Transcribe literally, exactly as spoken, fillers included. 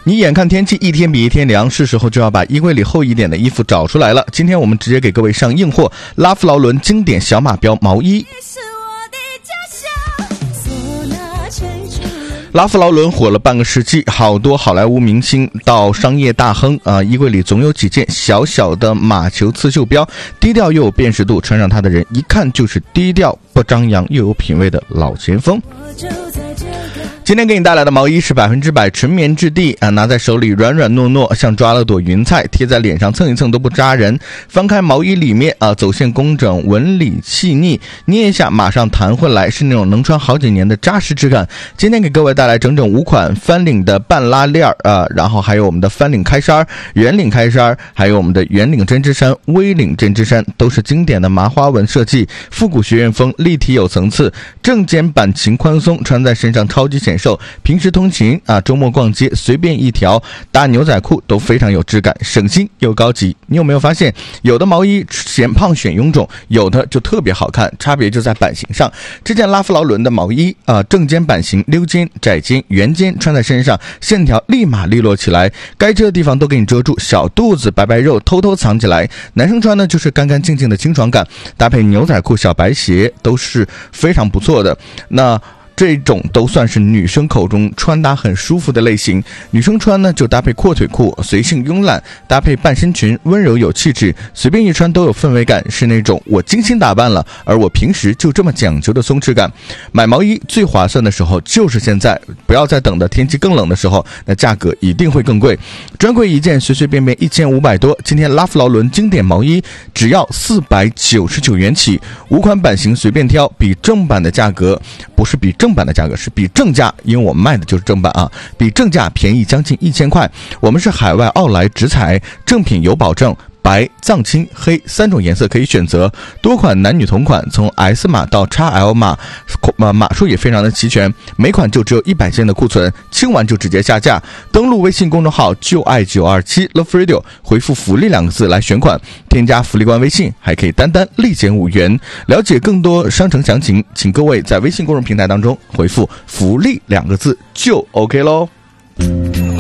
你眼看天气一天比一天凉，是时候就要把衣柜里厚一点的衣服找出来了。今天我们直接给各位上硬货，拉夫劳伦经典小马标毛衣。拉夫劳伦火了半个世纪，好多好莱坞明星到商业大亨啊，衣柜里总有几件小小的马球刺绣标，低调又有辨识度，穿上它的人一看就是低调不张扬又有品味的老前锋。今天给你带来的毛衣是百分之百纯棉质地啊，拿在手里软软糯糯，像抓了朵云彩，贴在脸上蹭一蹭都不扎人。翻开毛衣里面啊，走线工整，纹理细腻，捏一下马上弹回来，是那种能穿好几年的扎实质感。今天给各位带来整整五款翻领的半拉链啊，然后还有我们的翻领开衫、圆领开衫，还有我们的圆领针织衫、微领针织衫，都是经典的麻花纹设计，复古学院风，立体有层次，正肩版型宽松，穿在身上超级显瘦，平时通勤啊，周末逛街随便一条搭牛仔裤都非常有质感，省心又高级。你有没有发现，有的毛衣嫌胖选臃肿，有的就特别好看，差别就在版型上。这件拉夫劳伦的毛衣啊，正肩版型，溜肩、窄肩、圆肩，穿在身上线条立马利落起来，该遮的地方都给你遮住，小肚子白白肉偷偷藏起来。男生穿呢就是干干净净的清爽感，搭配牛仔裤、小白鞋都是非常不错的。那这种都算是女生口中穿搭很舒服的类型，女生穿呢就搭配阔腿裤，随性慵懒，搭配半身裙，温柔有气质，随便一穿都有氛围感，是那种我精心打扮了，而我平时就这么讲究的松弛感。买毛衣最划算的时候就是现在，不要再等的天气更冷的时候，那价格一定会更贵。专柜一件随随便便一千五百多，今天拉夫劳伦经典毛衣只要四百九十九元起，五款版型随便挑，比正版的价格不是比正版的价格，是比正价，因为我们卖的就是正版啊，比正价便宜将近一千块。我们是海外奥莱直采，正品有保证，白、藏青、黑三种颜色可以选择，多款男女同款，从 S 码到 X L 码，码数也非常的齐全，每款就只有一百件的库存，清完就直接下架。登录微信公众号就爱九二七 Love Radio， 回复福利两个字来选款，添加福利官微信，还可以单单立减五元。了解更多商城详情，请各位在微信公众平台当中回复福利两个字就 OK 咯。